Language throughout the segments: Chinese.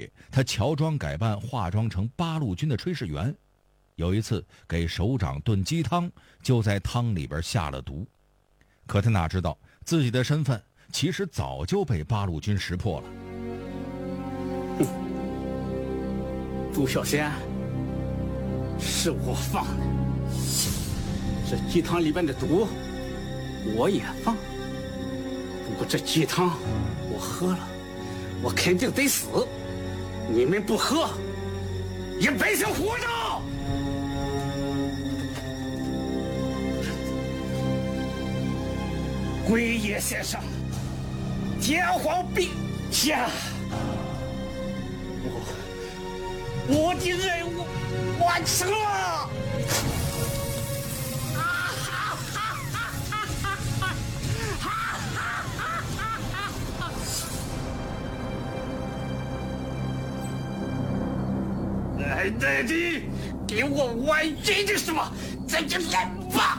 里，他乔装改扮，化妆成八路军的炊事员。有一次给首长炖鸡汤，就在汤里边下了毒。可他哪知道自己的身份其实早就被八路军识破了。 朱小仙，是我放的，这鸡汤里边的毒我也放，不过这鸡汤我喝了，我肯定得死。你们不喝，也别想活着。龟爷先生，天皇陛下，我的任务完成了。来代替，给我完整的说，在这来吧。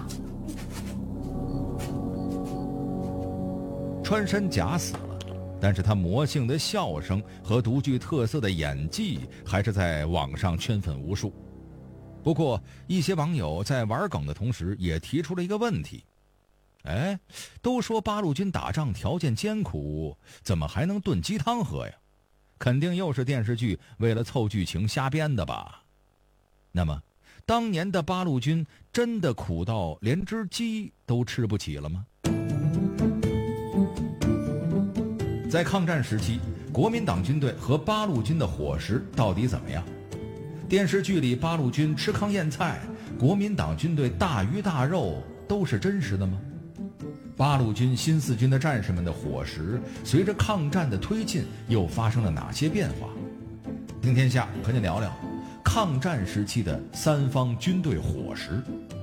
穿山甲死了，但是他魔性的笑声和独具特色的演技还是在网上圈粉无数。不过一些网友在玩梗的同时也提出了一个问题，都说八路军打仗条件艰苦，怎么还能炖鸡汤喝呀？肯定又是电视剧为了凑剧情瞎编的吧。那么当年的八路军真的苦到连只鸡都吃不起了吗？在抗战时期，国民党军队和八路军的伙食到底怎么样？电视剧里八路军吃糠咽菜，国民党军队大鱼大肉，都是真实的吗？八路军新四军的战士们的伙食随着抗战的推进又发生了哪些变化？听天下和您聊聊抗战时期的三方军队伙食。